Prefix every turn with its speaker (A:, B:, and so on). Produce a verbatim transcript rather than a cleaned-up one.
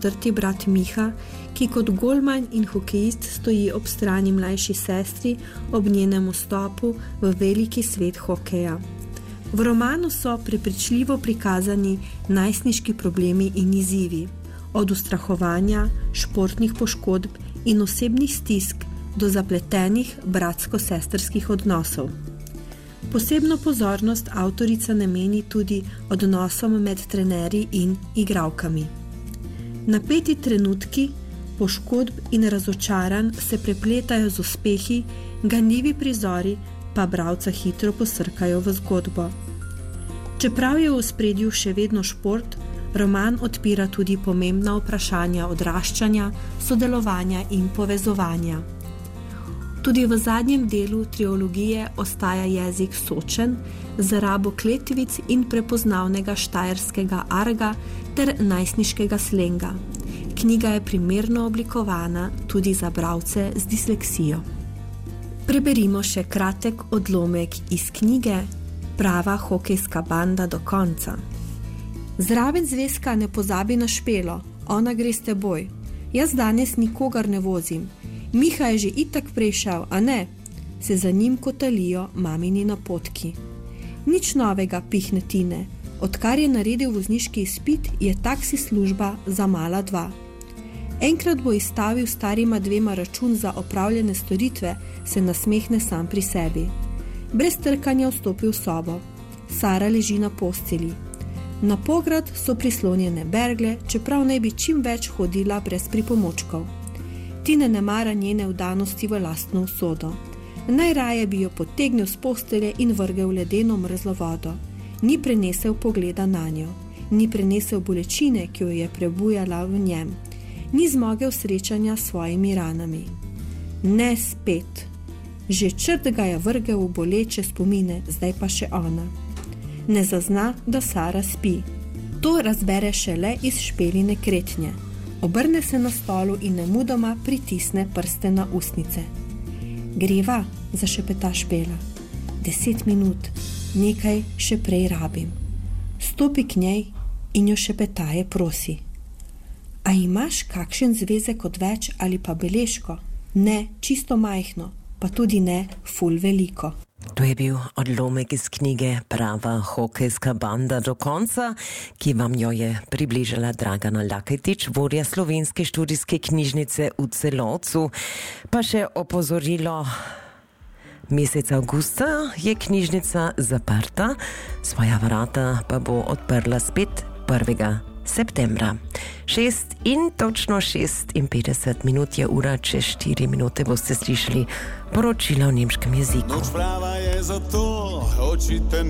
A: četrti brat Miha, ki kot golman in hokejist stoji ob strani mlajši sestri ob njenem vstopu v veliki svet hokeja. V romanu so prepričljivo prikazani najstniški problemi in izzivi, od ustrahovanja, športnih poškodb in osebnih stisk do zapletenih bratsko-sestrskih odnosov. Posebno pozornost avtorica nameni tudi odnosom med trenerji in igralkami. Napeti trenutki, poškodb in razočaranj se prepletajo z uspehi, ganljivi prizori pa bralca hitro posrkajo v zgodbo. Čeprav je v ospredju še vedno šport, roman odpira tudi pomembna vprašanja odraščanja, sodelovanja in povezovanja. Tudi v zadnjem delu trilogije ostaja jezik sočen, z rabo kletvic in prepoznavnega štajerskega arga ter najstniškega slenga. Knjiga je primerno oblikovana tudi za bralce z disleksijo. Preberimo še kratek odlomek iz knjige Prava hokejska banda do konca. Zraven zvezka ne pozabi na Špelo, ona gre s teboj. Jaz danes nikogar ne vozim. Miha je že itak prešel, a ne? Se za njim kotalijo mamini napotki. Nič novega, pihne Tine. Odkar je naredil vozniški izpit, je taksi služba za mala dva. Enkrat bo izstavil starima dvema račun za opravljene storitve, se nasmehne sam pri sebi. Brez trkanja vstopi v sobo. Sara leži na postelji. Na pograd so prislonjene bergle, čeprav naj bi čim več hodila brez pripomočkov. Tine ne mara njene vdanosti v lastno usodo. Najraje bi jo potegnil s postelje in vrgel ledeno mrzlo vodo. Ni prenesel pogleda nanjo. Ni prenesel bolečine, ki jo je prebujala v njem. Ni zmogel srečanja s svojimi ranami. Ne spet. Že črt ga je vrgel v boleče spomine, zdaj pa še ona. Ne zazna, da Sara spi. To razbere šele iz Špeline kretnje. Obrne se na stolu in nemudoma pritisne prste na ustnice. Greva, zašepeta Špela. Deset minut, nekaj še prej rabim. Stopi k njej in jo šepetaje prosi. A imaš kakšen zvezek odveč ali pa beležko? Ne, čisto majhno, pa tudi ne ful veliko.
B: To je bil odlomek iz knjige Prava hokejska banda do konca, ki vam jo je približala Dragana Laketič, vodja Slovenske študijske knjižnice v Celovcu. Pa še opozorilo, mesec avgusta je knjižnica zaprta, svoja vrata pa bo odprla spet prvega septembra. Šest in točno šestinpetdeset minut je ura, čez štiri minute boste slišali poročila v nemškem jeziku.
C: Noč prava je zato, oči te